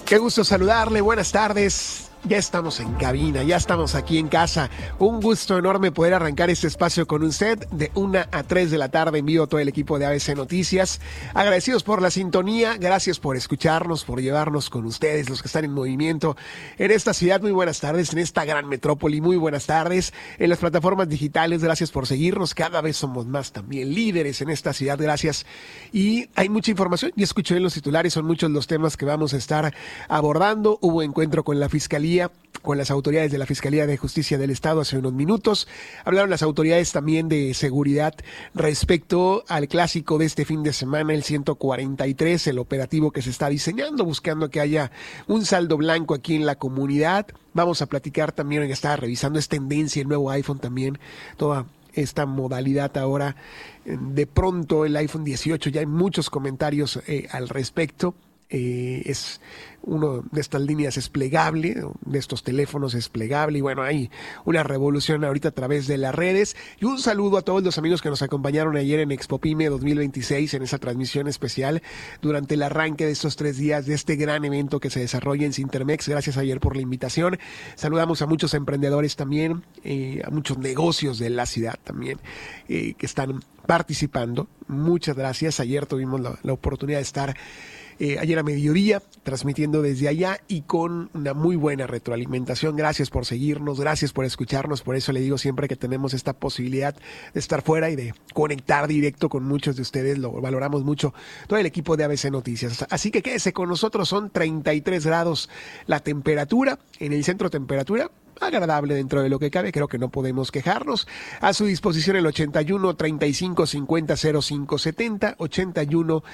Qué gusto saludarle, buenas tardes. Ya estamos en cabina, ya estamos aquí en casa. Un gusto enorme poder arrancar este espacio con usted de 1 a 3 de la tarde en vivo todo el equipo de ABC Noticias. Agradecidos por la sintonía, gracias por escucharnos, por llevarnos con ustedes, los que están en movimiento en esta ciudad. Muy buenas tardes, en esta gran metrópoli, muy buenas tardes. En las plataformas digitales, gracias por seguirnos. Cada vez somos más también líderes en esta ciudad, gracias. Y hay mucha información, ya escuché en los titulares, son muchos los temas que vamos a estar abordando. Hubo encuentro con la Fiscalía, con las autoridades de la Fiscalía de Justicia del Estado hace unos minutos. Hablaron las autoridades también de seguridad respecto al clásico de este fin de semana, el 143, el operativo que se está diseñando, buscando que haya un saldo blanco aquí en la comunidad. Vamos a platicar también, estaba revisando, es tendencia el nuevo iPhone también, toda esta modalidad ahora. De pronto el iPhone 18, ya hay muchos comentarios al respecto. Es uno de estas líneas es plegable, de estos teléfonos es plegable, y bueno, hay una revolución ahorita a través de las redes. Y un saludo a todos los amigos que nos acompañaron ayer en Expo Pyme 2026, en esa transmisión especial durante el arranque de estos 3 días de este gran evento que se desarrolla en Cintermex. Gracias ayer por la invitación. Saludamos a muchos emprendedores también, a muchos negocios de la ciudad también que están participando. Muchas gracias. Ayer tuvimos la oportunidad de estar ayer a mediodía, transmitiendo desde allá y con una muy buena retroalimentación. Gracias por seguirnos, gracias por escucharnos. Por eso le digo siempre que tenemos esta posibilidad de estar fuera y de conectar directo con muchos de ustedes, lo valoramos mucho, todo el equipo de ABC Noticias. Así que quédese con nosotros, son 33 grados la temperatura, en el centro temperatura agradable dentro de lo que cabe, creo que no podemos quejarnos. A su disposición el 81 35 50 05 70, 81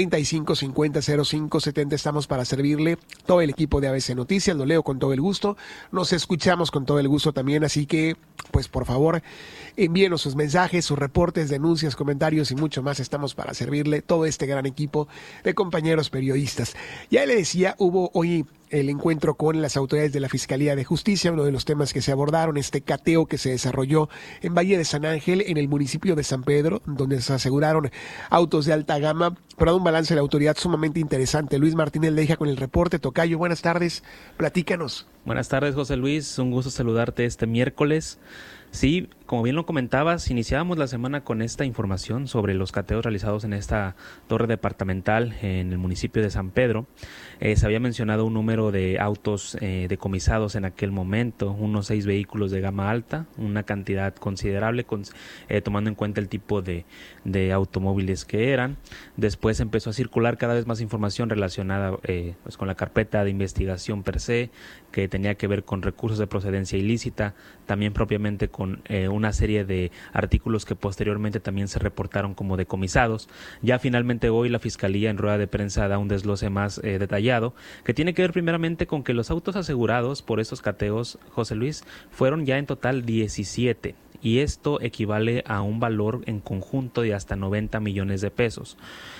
35 50 05 70. Estamos para servirle, todo el equipo de ABC Noticias, lo leo con todo el gusto, nos escuchamos con todo el gusto también, así que pues por favor envíenos sus mensajes, sus reportes, denuncias, comentarios y mucho más. Estamos para servirle, todo este gran equipo de compañeros periodistas. Ya le decía, hubo hoy el encuentro con las autoridades de la Fiscalía de Justicia, uno de los temas que se abordaron, este cateo que se desarrolló en Valle de San Ángel, en el municipio de San Pedro, donde se aseguraron autos de alta gama, pero un balance de la autoridad sumamente interesante. Luis Martínez Leija con el reporte. Tocayo, buenas tardes, platícanos. Buenas tardes, José Luis, un gusto saludarte este miércoles. Sí, como bien lo comentabas, iniciábamos la semana con esta información sobre los cateos realizados en esta torre departamental en el municipio de San Pedro. Se había mencionado un número de autos decomisados en aquel momento, unos 6 vehículos de gama alta, una cantidad considerable tomando en cuenta el tipo de automóviles que eran. Después empezó a circular cada vez más información relacionada pues con la carpeta de investigación per se, que tenía que ver con recursos de procedencia ilícita, también propiamente con una serie de artículos que posteriormente también se reportaron como decomisados. Ya finalmente hoy la Fiscalía en rueda de prensa da un desglose más detallado, que tiene que ver primeramente con que los autos asegurados por estos cateos, José Luis, fueron ya en total 17, y esto equivale a un valor en conjunto de hasta 90 millones de pesos.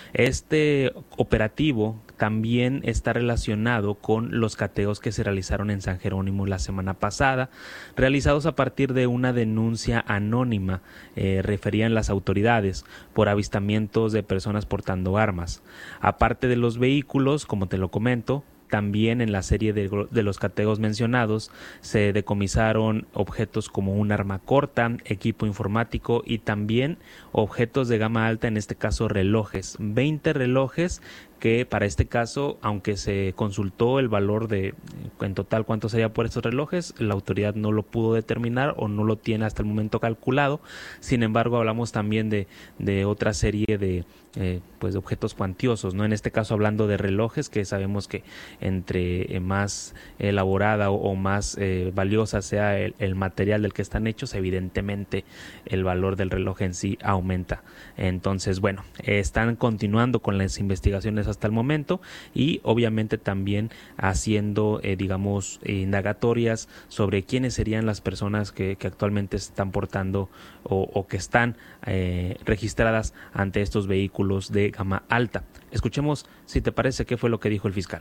Este operativo también está relacionado con los cateos que se realizaron en San Jerónimo la semana pasada, realizados a partir de una denuncia anónima, referían las autoridades, por avistamientos de personas portando armas. Aparte de los vehículos, como te lo comento, también en la serie de los cateos mencionados se decomisaron objetos como un arma corta, equipo informático y también objetos de gama alta, en este caso relojes, 20 relojes que para este caso, aunque se consultó el valor de en total cuánto sería por estos relojes, la autoridad no lo pudo determinar o no lo tiene hasta el momento calculado. Sin embargo, hablamos también de otra serie de pues de objetos cuantiosos, ¿no? En este caso hablando de relojes, que sabemos que entre más elaborada o más valiosa sea el material del que están hechos, evidentemente el valor del reloj en sí aumenta. Entonces, bueno, están continuando con las investigaciones hasta el momento y obviamente también haciendo indagatorias sobre quiénes serían las personas que actualmente están portando o que están registradas ante estos vehículos de gama alta. Escuchemos, si te parece, qué fue lo que dijo el fiscal.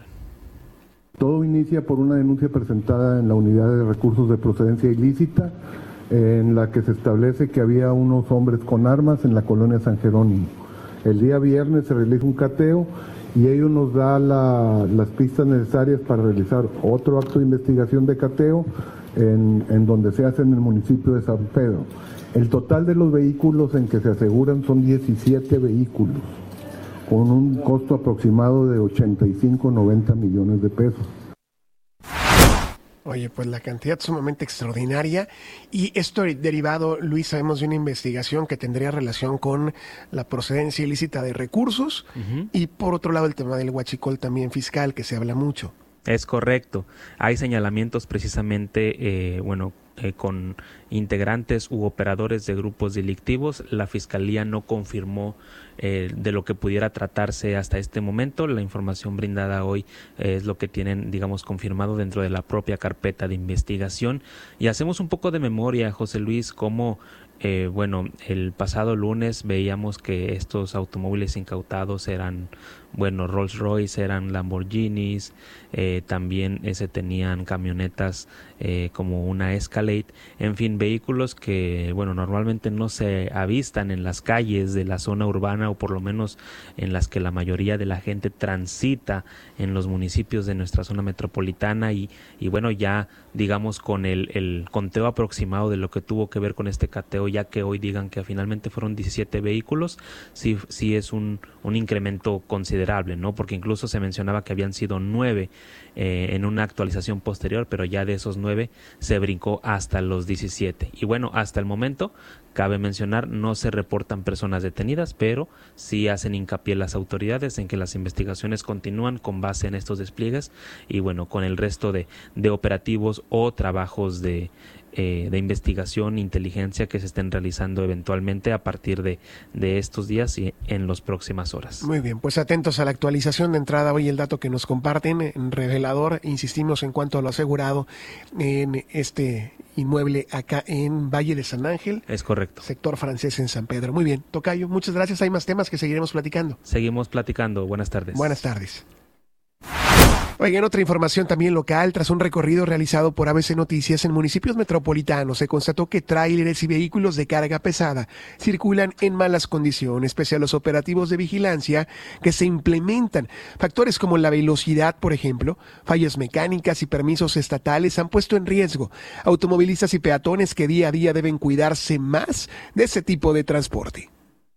Todo inicia por una denuncia presentada en la Unidad de Recursos de Procedencia Ilícita, en la que se establece que había unos hombres con armas en la colonia San Jerónimo. El día viernes se realiza un cateo y ello nos da las pistas necesarias para realizar otro acto de investigación de cateo en donde se hace en el municipio de San Pedro. El total de los vehículos en que se aseguran son 17 vehículos, con un costo aproximado de 85-90 millones de pesos. Oye, pues la cantidad es sumamente extraordinaria, y esto derivado, Luis, sabemos de una investigación que tendría relación con la procedencia ilícita de recursos, y por otro lado el tema del huachicol también fiscal, que se habla mucho. Es correcto. Hay señalamientos precisamente, con integrantes u operadores de grupos delictivos. La Fiscalía no confirmó de lo que pudiera tratarse hasta este momento. La información brindada hoy es lo que tienen, digamos, confirmado dentro de la propia carpeta de investigación. Y hacemos un poco de memoria, José Luis, cómo el pasado lunes veíamos que estos automóviles incautados eran, Rolls Royce, eran Lamborghinis, también se tenían camionetas como una Escalade, en fin, vehículos que, normalmente no se avistan en las calles de la zona urbana, o por lo menos en las que la mayoría de la gente transita en los municipios de nuestra zona metropolitana, y ya digamos con el conteo aproximado de lo que tuvo que ver con este cateo, ya que hoy digan que finalmente fueron 17 vehículos, sí es un incremento considerable, ¿no? Porque incluso se mencionaba que habían sido 9 en una actualización posterior, pero ya de esos 9 se brincó hasta los 17. Y hasta el momento, cabe mencionar, no se reportan personas detenidas, pero sí hacen hincapié las autoridades en que las investigaciones continúan con base en estos despliegues y con el resto de operativos o trabajos de investigación, inteligencia que se estén realizando eventualmente a partir de estos días y en las próximas horas. Muy bien, pues atentos a la actualización de entrada. Hoy el dato que nos comparten, revelador, insistimos en cuanto a lo asegurado en este inmueble acá en Valle de San Ángel. Es correcto. Sector francés en San Pedro. Muy bien, tocayo, muchas gracias. Hay más temas que seguiremos platicando. Seguimos platicando. Buenas tardes. Buenas tardes. Oigan, otra información también local. Tras un recorrido realizado por ABC Noticias en municipios metropolitanos, se constató que tráileres y vehículos de carga pesada circulan en malas condiciones, pese a los operativos de vigilancia que se implementan. Factores como la velocidad, por ejemplo, fallas mecánicas y permisos estatales han puesto en riesgo a automovilistas y peatones que día a día deben cuidarse más de ese tipo de transporte.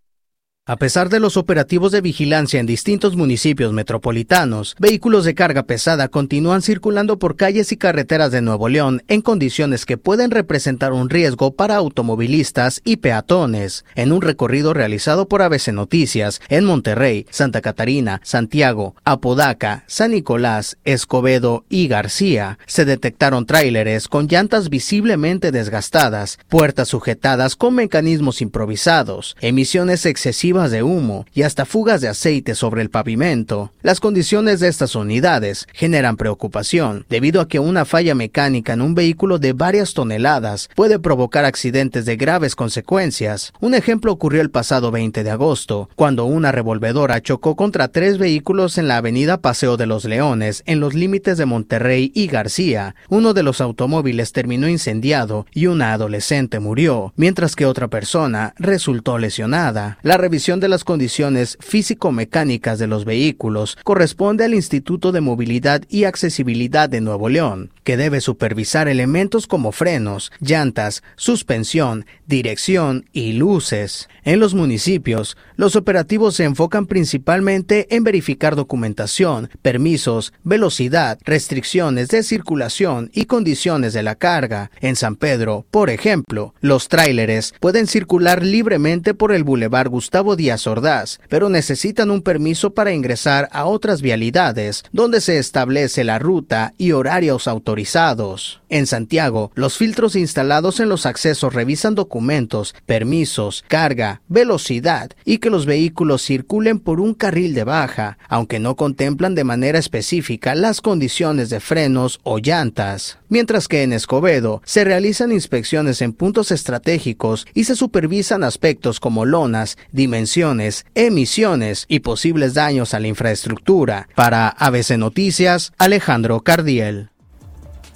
A pesar de los operativos de vigilancia en distintos municipios metropolitanos, vehículos de carga pesada continúan circulando por calles y carreteras de Nuevo León en condiciones que pueden representar un riesgo para automovilistas y peatones. En un recorrido realizado por ABC Noticias en Monterrey, Santa Catarina, Santiago, Apodaca, San Nicolás, Escobedo y García, se detectaron tráileres con llantas visiblemente desgastadas, puertas sujetadas con mecanismos improvisados, emisiones excesivas de humo y hasta fugas de aceite sobre el pavimento. Las condiciones de estas unidades generan preocupación debido a que una falla mecánica en un vehículo de varias toneladas puede provocar accidentes de graves consecuencias. Un ejemplo ocurrió el pasado 20 de agosto, cuando una revolvedora chocó contra 3 vehículos en la avenida Paseo de los Leones, en los límites de Monterrey y García. Uno de los automóviles terminó incendiado y una adolescente murió, mientras que otra persona resultó lesionada. La revisión de las condiciones físico-mecánicas de los vehículos corresponde al Instituto de Movilidad y Accesibilidad de Nuevo León, que debe supervisar elementos como frenos, llantas, suspensión, dirección y luces. En los municipios, los operativos se enfocan principalmente en verificar documentación, permisos, velocidad, restricciones de circulación y condiciones de la carga. En San Pedro, por ejemplo, los tráileres pueden circular libremente por el Boulevard Gustavo Díaz Ordaz, pero necesitan un permiso para ingresar a otras vialidades, donde se establece la ruta y horarios autorizados. En Santiago, los filtros instalados en los accesos revisan documentos, permisos, carga, velocidad y que los vehículos circulen por un carril de baja, aunque no contemplan de manera específica las condiciones de frenos o llantas. Mientras que en Escobedo se realizan inspecciones en puntos estratégicos y se supervisan aspectos como lonas, dimensiones, emisiones y posibles daños a la infraestructura. Para ABC Noticias, Alejandro Cardiel.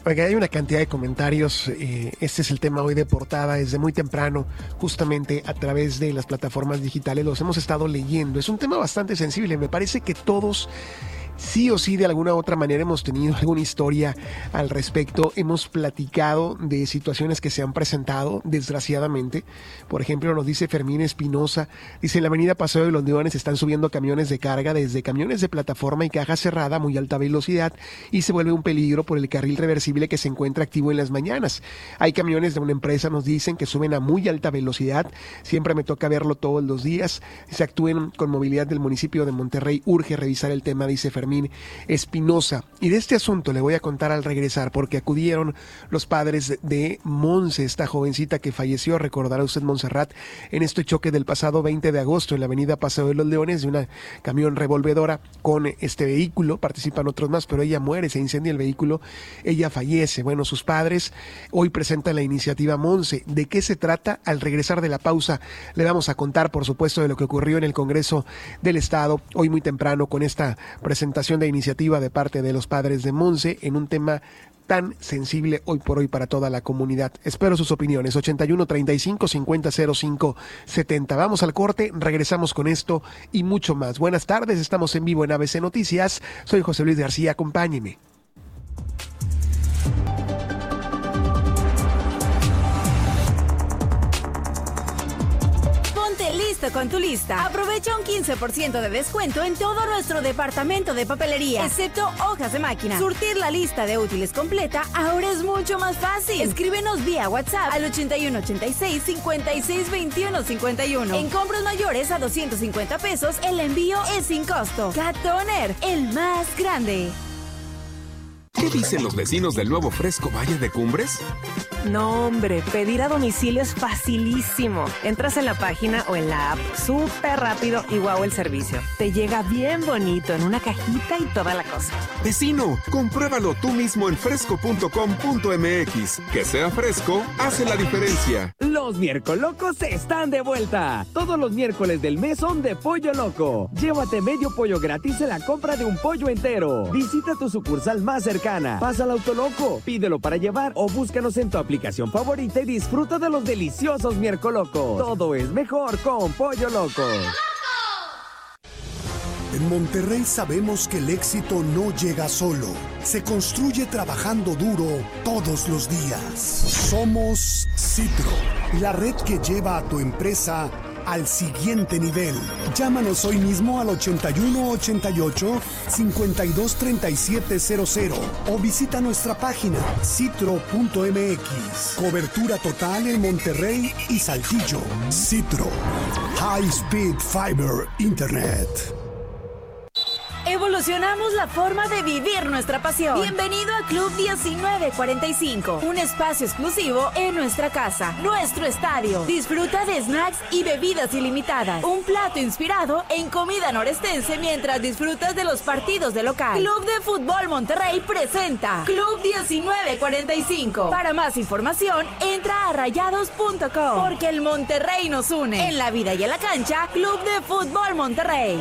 Oiga, hay una cantidad de comentarios. Este es el tema hoy de portada. Desde muy temprano, justamente a través de las plataformas digitales, los hemos estado leyendo. Es un tema bastante sensible. Me parece que todos, sí o sí, de alguna u otra manera hemos tenido alguna historia al respecto. Hemos platicado de situaciones que se han presentado, desgraciadamente. Por ejemplo, nos dice Fermín Espinosa, dice: en la avenida Paseo de los Leones están subiendo camiones de carga, desde camiones de plataforma y caja cerrada a muy alta velocidad, y se vuelve un peligro por el carril reversible que se encuentra activo en las mañanas. Hay camiones de una empresa, nos dicen, que suben a muy alta velocidad. Siempre me toca verlo todos los días. Se actúen con movilidad del municipio de Monterrey. Urge revisar el tema, dice Fermín Espinosa. Y de este asunto le voy a contar al regresar, porque acudieron los padres de Monse, esta jovencita que falleció, recordará usted, Montserrat, en este choque del pasado 20 de agosto en la avenida Paseo de los Leones, de una camión revolvedora con este vehículo. Participan otros más, pero ella muere, se incendia el vehículo, ella fallece. Bueno, sus padres hoy presentan la iniciativa Monse. ¿De qué se trata? Al regresar de la pausa le vamos a contar, por supuesto, de lo que ocurrió en el Congreso del Estado hoy muy temprano con esta presentación de iniciativa de parte de los padres de Monse en un tema tan sensible hoy por hoy para toda la comunidad. Espero sus opiniones. 81 35 50 05 70. Vamos al corte, regresamos con esto y mucho más. Buenas tardes, estamos en vivo en ABC Noticias. Soy José Luis García, acompáñeme. Listo con tu lista. Aprovecha un 15% de descuento en todo nuestro departamento de papelería, excepto hojas de máquina. Surtir la lista de útiles completa ahora es mucho más fácil. Escríbenos vía WhatsApp al 81 86 56 21 51. En compras mayores a 250 pesos, el envío es sin costo. Cat Toner, el más grande. ¿Qué dicen los vecinos del nuevo Fresco Valle de Cumbres? No, hombre, pedir a domicilio es facilísimo. Entras en la página o en la app, súper rápido y guau el servicio. Te llega bien bonito en una cajita y toda la cosa. Vecino, compruébalo tú mismo en fresco.com.mx. Que sea fresco, hace la diferencia. Los Miércolocos están de vuelta. Todos los miércoles del mes son de Pollo Loco. Llévate medio pollo gratis en la compra de un pollo entero. Visita tu sucursal más cercana. Pasa al Autoloco, pídelo para llevar o búscanos en tu aplicación favorita y disfruta de los deliciosos Miércolocos. Todo es mejor con Pollo Loco. En Monterrey sabemos que el éxito no llega solo. Se construye trabajando duro todos los días. Somos Citro, la red que lleva a tu empresa al siguiente nivel. Llámanos hoy mismo al 8188-523700 o visita nuestra página citro.mx. Cobertura total en Monterrey y Saltillo. Citro, High Speed Fiber Internet. Evolucionamos la forma de vivir nuestra pasión. Bienvenido a Club 1945, un espacio exclusivo en nuestra casa, nuestro estadio. Disfruta de snacks y bebidas ilimitadas. Un plato inspirado en comida norestense mientras disfrutas de los partidos de local. Club de Fútbol Monterrey presenta Club 1945. Para más información, entra a rayados.com, porque el Monterrey nos une. En la vida y en la cancha, Club de Fútbol Monterrey.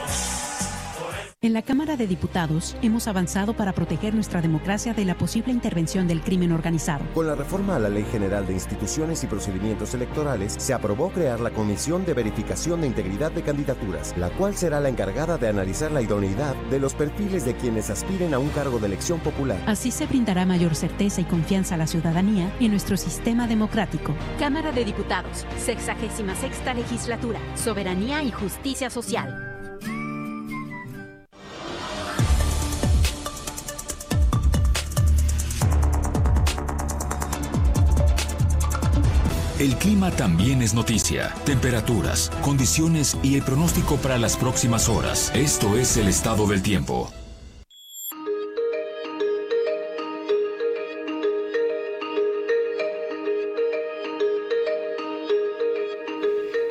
En la Cámara de Diputados hemos avanzado para proteger nuestra democracia de la posible intervención del crimen organizado. Con la reforma a la Ley General de Instituciones y Procedimientos Electorales, se aprobó crear la Comisión de Verificación de Integridad de Candidaturas, la cual será la encargada de analizar la idoneidad de los perfiles de quienes aspiren a un cargo de elección popular. Así se brindará mayor certeza y confianza a la ciudadanía en nuestro sistema democrático. Cámara de Diputados, 66ª Legislatura, Soberanía y Justicia Social. El clima también es noticia. Temperaturas, condiciones y el pronóstico para las próximas horas. Esto es el estado del tiempo.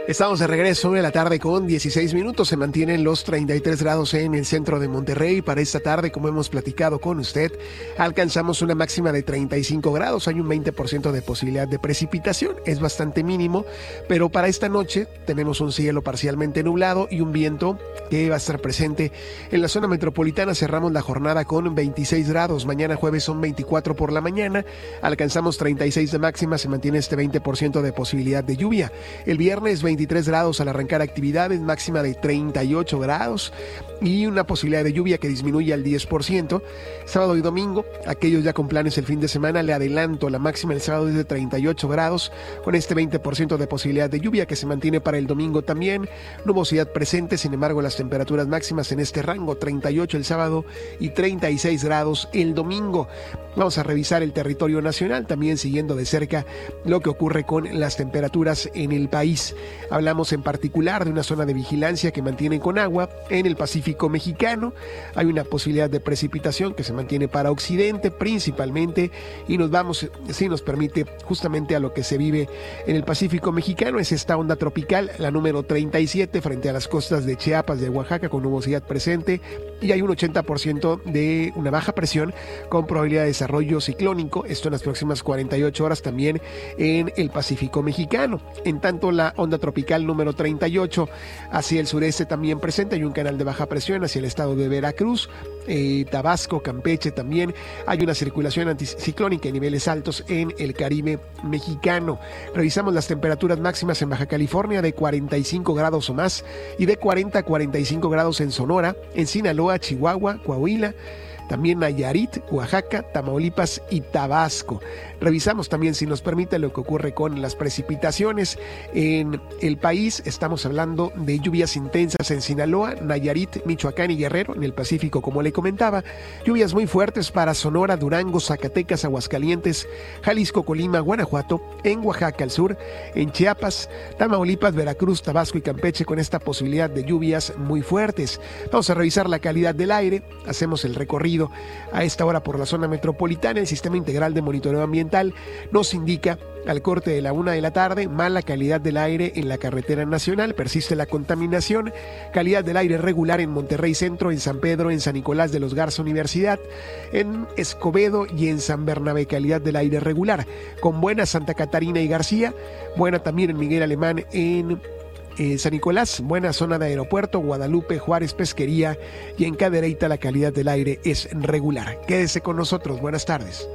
Estamos de regreso de la tarde con 16 minutos. Se mantienen los 33 grados en el centro de Monterrey. Para esta tarde, como hemos platicado con usted, alcanzamos una máxima de 35 grados. Hay un 20% de posibilidad de precipitación. Es bastante mínimo, pero para esta noche tenemos un cielo parcialmente nublado y un viento que va a estar presente en la zona metropolitana. Cerramos la jornada con 26 grados. Mañana jueves son 24 por la mañana. Alcanzamos 36 de máxima. Se mantiene este 20% de posibilidad de lluvia. El viernes 23 grados al arrancar actividades, máxima de 38 grados y una posibilidad de lluvia que disminuye al 10%. Sábado y domingo, aquellos ya con planes el fin de semana, le adelanto, la máxima el sábado es de 38 grados, con este 20% de posibilidad de lluvia que se mantiene para el domingo también. Nubosidad presente, sin embargo, las temperaturas máximas en este rango, 38 el sábado y 36 grados el domingo. Vamos a revisar el territorio nacional, también siguiendo de cerca lo que ocurre con las temperaturas en el país. Hablamos en particular de una zona de vigilancia que mantiene con agua en el Pacífico mexicano. Hay una posibilidad de precipitación que se mantiene para occidente principalmente, y nos vamos, si nos permite, justamente a lo que se vive en el Pacífico mexicano. Es esta onda tropical, la número 37, frente a las costas de Chiapas, de Oaxaca, con nubosidad presente, y hay un 80% de una baja presión con probabilidad de desarrollo ciclónico, esto en las próximas 48 horas también en el Pacífico mexicano. En tanto, la onda tropical número 38 hacia el sureste también presente, hay un canal de baja presión hacia el estado de Veracruz, Tabasco, Campeche también. Hay una circulación anticiclónica en niveles altos en el Caribe mexicano. Revisamos las temperaturas máximas en Baja California de 45 grados o más y de 40 a 45 grados en Sonora, en Sinaloa, Chihuahua, Coahuila, también Nayarit, Oaxaca, Tamaulipas y Tabasco. Revisamos también, si nos permite, lo que ocurre con las precipitaciones en el país. Estamos hablando de lluvias intensas en Sinaloa, Nayarit, Michoacán y Guerrero, en el Pacífico, como le comentaba. Lluvias muy fuertes para Sonora, Durango, Zacatecas, Aguascalientes, Jalisco, Colima, Guanajuato, en Oaxaca al sur, en Chiapas, Tamaulipas, Veracruz, Tabasco y Campeche, con esta posibilidad de lluvias muy fuertes. Vamos a revisar la calidad del aire. Hacemos el recorrido a esta hora por la zona metropolitana. El Sistema Integral de Monitoreo Ambiental nos indica al corte de la 1 de la tarde mala calidad del aire en la carretera nacional, persiste la contaminación, calidad del aire regular en Monterrey Centro, en San Pedro, en San Nicolás de los Garza Universidad, en Escobedo y en San Bernabé, calidad del aire regular, con buena Santa Catarina y García, buena también en Miguel Alemán, en San Nicolás, buena zona de aeropuerto, Guadalupe, Juárez, Pesquería, y en Cadereyta la calidad del aire es regular. Quédese con nosotros, buenas tardes.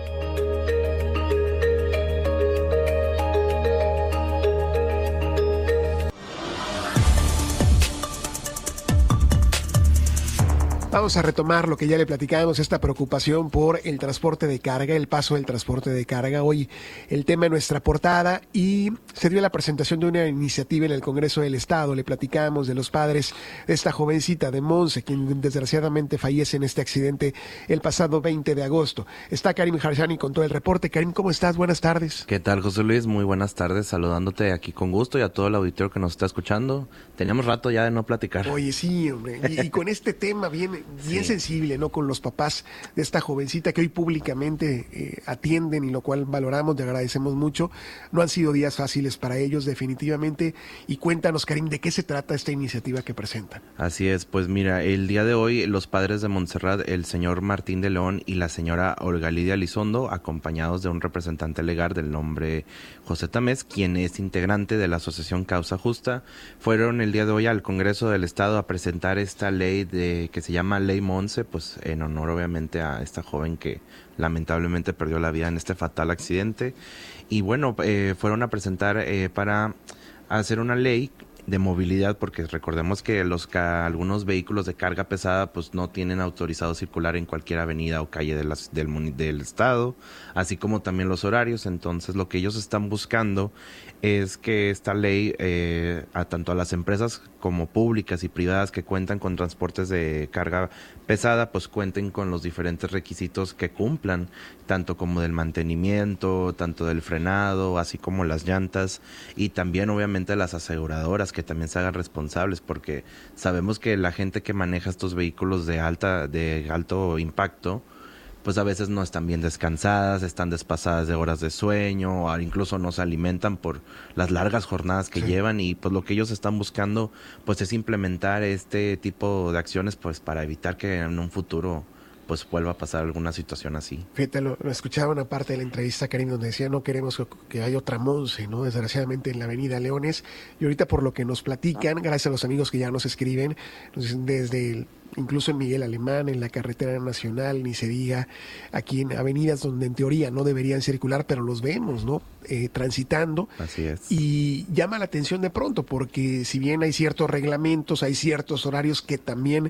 Vamos a retomar lo que ya le platicábamos, esta preocupación por el transporte de carga, el paso del transporte de carga. Hoy el tema en nuestra portada, y se dio la presentación de una iniciativa en el Congreso del Estado. Le platicábamos de los padres de esta jovencita de Monse, quien desgraciadamente fallece en este accidente el pasado 20 de agosto. Está Karim Harshani con todo el reporte. Karim, ¿cómo estás? Buenas tardes. ¿Qué tal, José Luis? Muy buenas tardes, saludándote aquí con gusto y a todo el auditorio que nos está escuchando. Teníamos rato ya de no platicar. Oye, sí, hombre, y con este tema bien sí, sensible, ¿no? Con los papás de esta jovencita que hoy públicamente atienden, y lo cual valoramos, te agradecemos mucho. No han sido días fáciles para ellos, definitivamente. Y cuéntanos, Karim, ¿de qué se trata esta iniciativa que presentan? Así es, pues mira, el día de hoy los padres de Montserrat, el señor Martín de León y la señora Olga Lidia Lizondo, acompañados de un representante legal del nombre José Tamés, quien es integrante de la asociación Causa Justa, fueron el día de hoy al Congreso del Estado a presentar esta ley que se llama Ley Monse, pues en honor obviamente a esta joven que lamentablemente perdió la vida en este fatal accidente. Y bueno, fueron a presentar para hacer una ley de movilidad, porque recordemos que algunos vehículos de carga pesada pues no tienen autorizado circular en cualquier avenida o calle del estado, así como también los horarios. Entonces lo que ellos están buscando es que esta ley, tanto a las empresas como públicas y privadas que cuentan con transportes de carga pesada, pues cuenten con los diferentes requisitos que cumplan, tanto como del mantenimiento, tanto del frenado, así como las llantas, y también obviamente las aseguradoras que también se hagan responsables, porque sabemos que la gente que maneja estos vehículos de alto impacto, pues a veces no están bien descansadas, están despasadas de horas de sueño, o incluso no se alimentan por las largas jornadas que llevan, y pues lo que ellos están buscando pues es implementar este tipo de acciones pues para evitar que en un futuro pues vuelva a pasar alguna situación así. Fíjate, lo escuchaba una parte de la entrevista, Karim, donde decía no queremos que haya otra Monse, ¿no? Desgraciadamente en la avenida Leones, y ahorita por lo que nos platican, gracias a los amigos que ya nos escriben, nos dicen desde incluso en Miguel Alemán, en la carretera nacional, ni se diga, aquí en avenidas donde en teoría no deberían circular, pero los vemos, ¿no? Transitando. Así es. Y llama la atención de pronto, porque si bien hay ciertos reglamentos, hay ciertos horarios que también